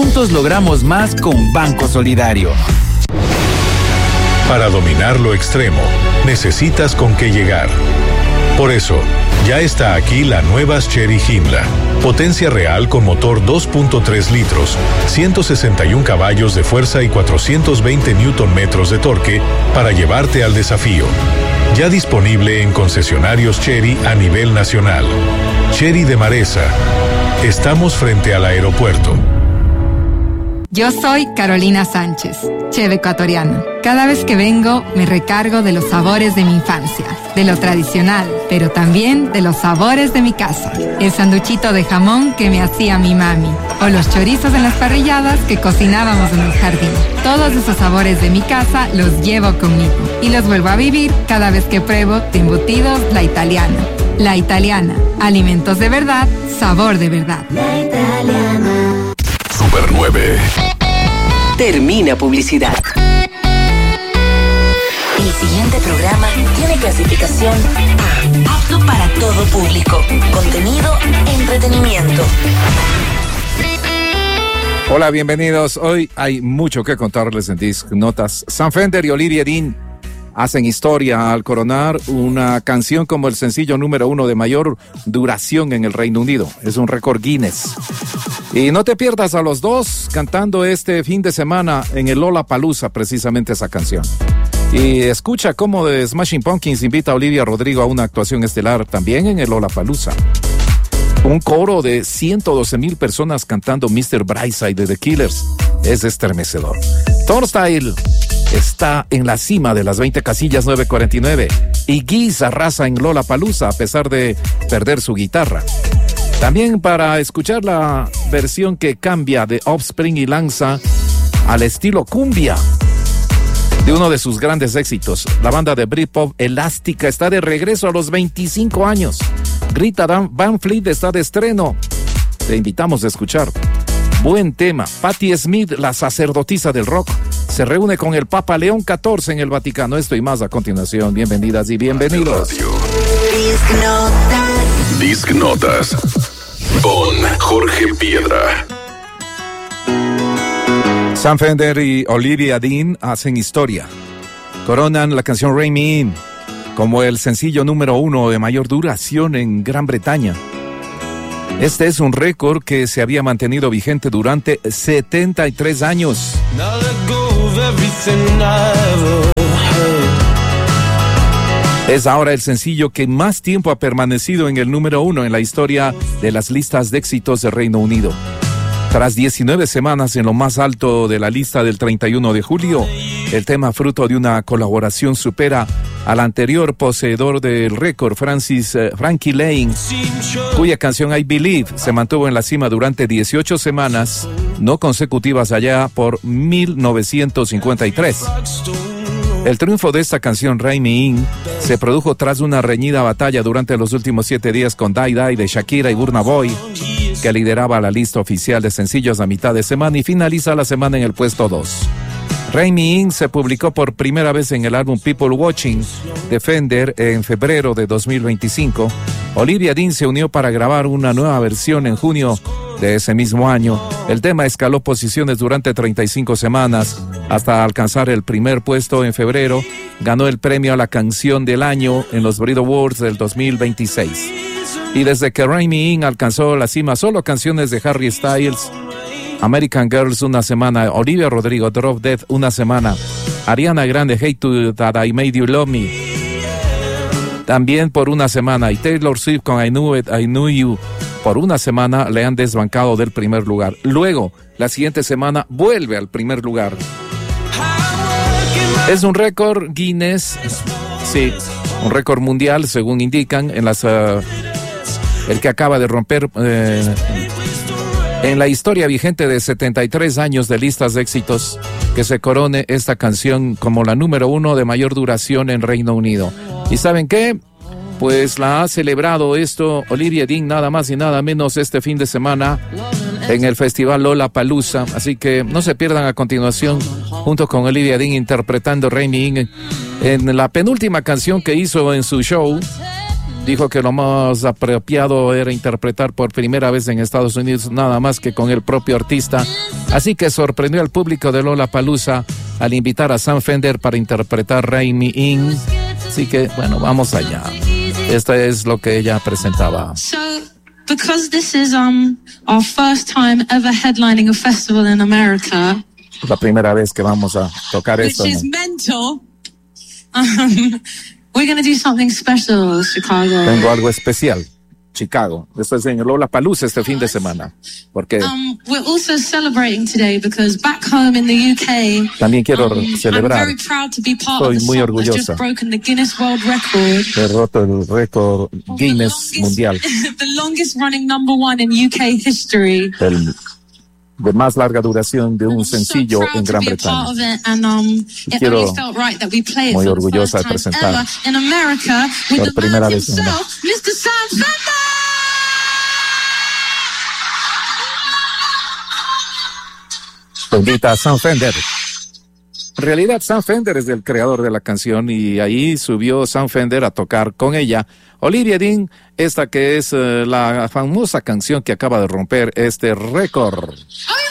Juntos logramos más con Banco Solidario. Para dominar lo extremo, necesitas con qué llegar. Por eso, ya está aquí la nueva Chery Himla. Potencia real con motor 2.3 litros, 161 caballos de fuerza y 420 Nm de torque para llevarte al desafío. Ya disponible en concesionarios Chery a nivel nacional. Chery de Maresa. Estamos frente al aeropuerto. Yo soy Carolina Sánchez, chef ecuatoriana. Cada vez que vengo me recargo de los sabores de mi infancia, de lo tradicional, pero también de los sabores de mi casa. El sanduchito de jamón que me hacía mi mami, o los chorizos en las parrilladas que cocinábamos en el jardín. Todos esos sabores de mi casa los llevo conmigo y los vuelvo a vivir cada vez que pruebo de embutidos La Italiana. La Italiana, alimentos de verdad, sabor de verdad. La Italiana. Super 9. Termina publicidad. El siguiente programa tiene clasificación A, apto para todo público. Contenido, entretenimiento. Hola, bienvenidos. Hoy hay mucho que contarles en Disc Notas. Sam Fender y Olivia Dean hacen historia al coronar una canción como el sencillo número 1 de mayor duración en el Reino Unido. Es un récord Guinness. Y no te pierdas a los dos cantando este fin de semana en el Lollapalooza, precisamente esa canción. Y escucha cómo The Smashing Pumpkins invita a Olivia Rodrigo a una actuación estelar también en el Lollapalooza. Un coro de 112,000 personas cantando Mr. Brightside de The Killers. Es estremecedor. Turnstile está en la cima de las 20 casillas 949 y Giz arrasa en Lollapalooza a pesar de perder su guitarra. También para escuchar la versión que cambia de Offspring y lanza al estilo cumbia de uno de sus grandes éxitos. La banda de Britpop Elástica está de regreso a los 25 años. Greta Van Fleet está de estreno. Te invitamos a escuchar. Buen tema. Patti Smith, la sacerdotisa del rock, se reúne con el Papa León XIV en el Vaticano. Esto y más a continuación. Bienvenidas y bienvenidos. Disc Notas con Jorge Piedra. Sam Fender y Olivia Dean hacen historia. Coronan la canción Rain Me In como el sencillo número 1 de mayor duración en Gran Bretaña. Este es un récord que se había mantenido vigente durante 73 años. Es ahora el sencillo que más tiempo ha permanecido en el número 1 en la historia de las listas de éxitos del Reino Unido. Tras 19 semanas en lo más alto de la lista del 31 de julio, el tema fruto de una colaboración supera al anterior poseedor del récord, Frankie Lane, cuya canción I Believe se mantuvo en la cima durante 18 semanas no consecutivas allá por 1953. El triunfo de esta canción, Rain Me In, se produjo tras una reñida batalla durante los últimos 7 días con Die Die de Shakira y Burna Boy, que lideraba la lista oficial de sencillos a mitad de semana y finaliza la semana en el puesto 2. Rain Me In se publicó por primera vez en el álbum People Watching de Fender en febrero de 2025. Olivia Dean se unió para grabar una nueva versión en junio de ese mismo año. El tema escaló posiciones durante 35 semanas hasta alcanzar el primer puesto en febrero. Ganó el premio a la canción del año en los Brit Awards del 2026. Y desde que Rain Me In alcanzó la cima, solo canciones de Harry Styles, American Girls una semana, Olivia Rodrigo, Drop Dead una semana, Ariana Grande, Hate to That I Made You Love Me también por una semana, y Taylor Swift con I Knew It, I Knew You por una semana le han desbancado del primer lugar. Luego, la siguiente semana vuelve al primer lugar. Es un récord Guinness, sí, un récord mundial según indican en las el que acaba de romper en la historia vigente de 73 años de listas de éxitos, que se corone esta canción como la número 1 de mayor duración en Reino Unido. ¿Y saben qué? Pues la ha celebrado esto Olivia Dean nada más y nada menos este fin de semana en el festival Lollapalooza. Así que no se pierdan a continuación junto con Olivia Dean interpretando Rain Me In. En la penúltima canción que hizo en su show, dijo que lo más apropiado era interpretar por primera vez en Estados Unidos nada más que con el propio artista Así que sorprendió al público de Lollapalooza al invitar a Sam Fender para interpretar Rain Me In. Así que, bueno, vamos allá. Esto es lo que ella presentaba. So, because this is our first time ever headlining a festival in America, La primera vez que vamos a tocar which esto. is mental, we're going to do something special, Chicago. Tengo algo especial. Chicago. Esto es en Lollapalooza este fin de semana. Porque We're also celebrating today because back home in the UK, también quiero celebrar. I'm very proud to be part Estoy of the muy song that's orgullosa. just broken the Guinness World Record. He roto el récord Guinness mundial. The longest running #1 in UK history. De más larga duración de un sencillo So proud en to Gran be a part Bretaña. of it, and it Quiero only felt right that we play it muy for the orgullosa de first time presentar ever in America with por the primera man vez en una- himself, Mr. Sam Fender. Invita a Sam Fender. En realidad, Sam Fender es el creador de la canción y ahí subió Sam Fender a tocar con ella Olivia Dean, esta que es la famosa canción que acaba de romper este récord. Oh